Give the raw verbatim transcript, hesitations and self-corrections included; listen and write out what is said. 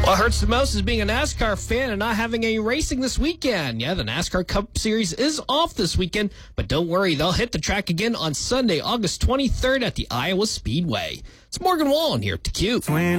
What hurts the most is being a NASCAR fan and not having any racing this weekend. Yeah, the NASCAR Cup Series is off this weekend, but don't worry, they'll hit the track again on Sunday, August twenty-third at the Iowa Speedway. It's Morgan Wallen here to Q.